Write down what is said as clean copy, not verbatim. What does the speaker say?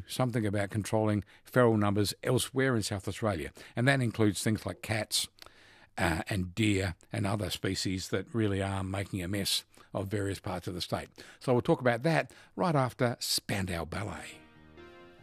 something about controlling feral numbers elsewhere in South Australia. And that includes things like cats and deer and other species that really are making a mess of various parts of the state. So we'll talk about that right after Spandau Ballet.